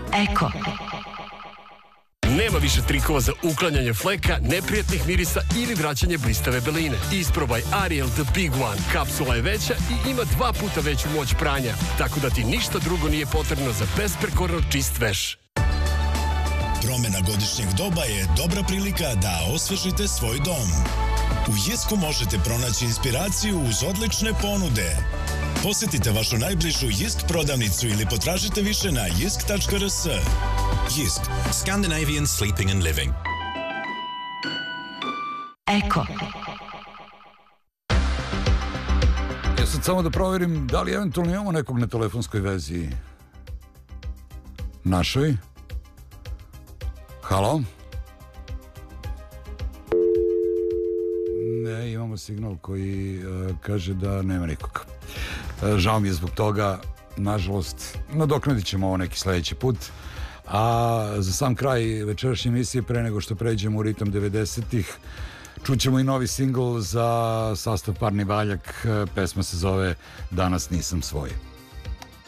Eko. Nema više trikova za uklanjanje fleka, neprijatnih mirisa ili vraćanje blistave beline. Isprobaj Ariel The Big One. Kapsula je veća i ima 2 puta veću moć pranja, tako da ti ništa drugo nije potrebno za besprekorno čist veš. Promena godišnjeg doba je dobra prilika da osvežite svoj dom. U Jisku možete pronaći inspiraciju uz odlične ponude. Posjetite vašu najbližu Jisk prodavnicu ili potražite više na jisk.rs. Jisk. Scandinavian Sleeping and Living. Eko. Ja sad samo da proverim da li eventualno imamo nekog na telefonskoj vezi našoj. Halo? Ne, imamo signal koji kaže da nema nikoga. Žao mi je zbog toga, nažalost, nadoknadit ćemo ovo neki sledeći put. A za sam kraj večerašnje emisije, pre nego što pređemo u ritam 90-ih, čućemo i novi singl za sastav Parni Valjak. Pesma se zove Danas nisam svoj.